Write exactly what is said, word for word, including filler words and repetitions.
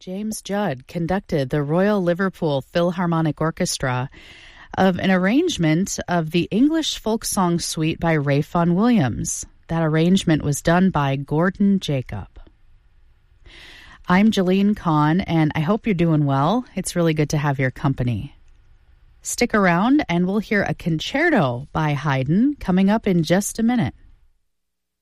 James Judd conducted the Royal Liverpool Philharmonic Orchestra of an arrangement of the English folk song suite by Ralph Vaughan Williams. That arrangement was done by Gordon Jacob. I'm Jolene Kahn, and I hope you're doing well. It's really good to have your company. Stick around, and we'll hear a concerto by Haydn coming up in just a minute.